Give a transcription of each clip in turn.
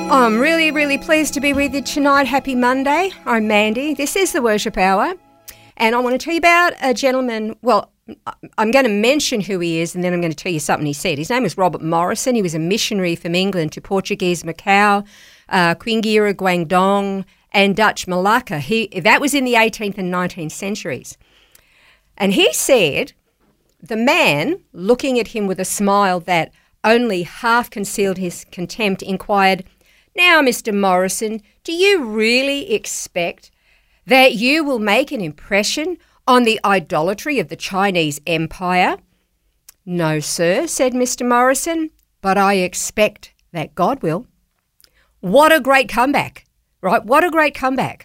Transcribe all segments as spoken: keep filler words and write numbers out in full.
I'm really, really pleased to be with you tonight. Happy Monday. I'm Mandy. This is the Worship Hour. And I want to tell you about a gentleman, well, I'm going to mention who he is and then I'm going to tell you something he said. His name is Robert Morrison. He was a missionary from England to Portuguese Macau, uh, Quingira, Guangdong and Dutch Malacca. He, that was in the eighteenth and nineteenth centuries. And he said, the man, looking at him with a smile that only half concealed his contempt, inquired, "Now, Mister Morrison, do you really expect that you will make an impression on the idolatry of the Chinese Empire?" "No, sir," said Mister Morrison, "but I expect that God will." What a great comeback, right? What a great comeback.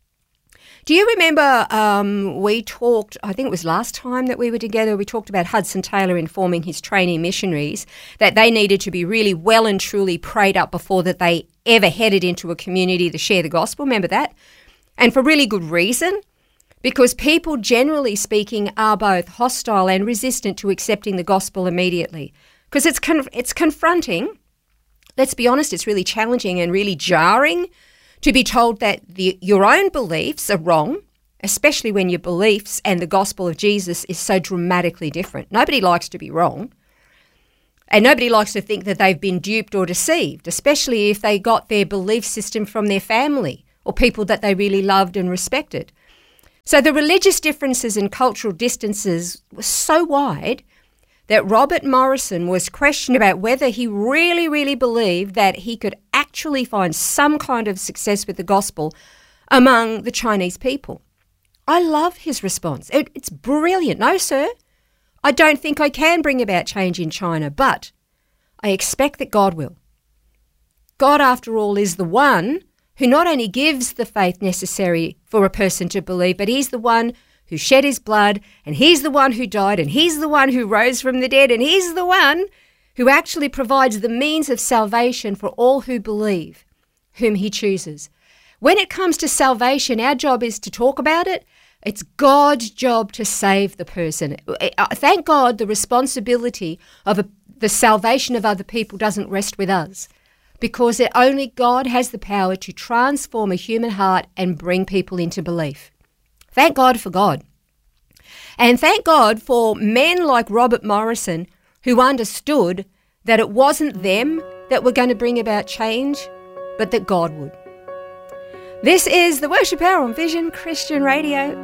Do you remember um, we talked, I think it was last time that we were together, we talked about Hudson Taylor informing his trainee missionaries that they needed to be really well and truly prayed up before that they ever headed into a community to share the gospel. Remember that? And for really good reason, because people, generally speaking, are both hostile and resistant to accepting the gospel immediately. Because it's con- it's confronting, let's be honest, it's really challenging and really jarring to be told that the, your own beliefs are wrong, especially when your beliefs and the gospel of Jesus is so dramatically different. Nobody likes to be wrong. And nobody likes to think that they've been duped or deceived, especially if they got their belief system from their family or people that they really loved and respected. So the religious differences and cultural distances were so wide that Robert Morrison was questioned about whether he really, really believed that he could actually find some kind of success with the gospel among the Chinese people. I love his response. It, it's brilliant. No, sir, I don't think I can bring about change in China, but I expect that God will. God, after all, is the one who not only gives the faith necessary for a person to believe, but he's the one who shed his blood, and he's the one who died, and he's the one who rose from the dead, and he's the one who actually provides the means of salvation for all who believe, whom he chooses. When it comes to salvation, our job is to talk about it. It's God's job to save the person. Thank God the responsibility of a, the salvation of other people doesn't rest with us, because it, only God has the power to transform a human heart and bring people into belief. Thank God for God. And thank God for men like Robert Morrison who understood that it wasn't them that were going to bring about change, but that God would. This is the Worship Hour on Vision Christian Radio.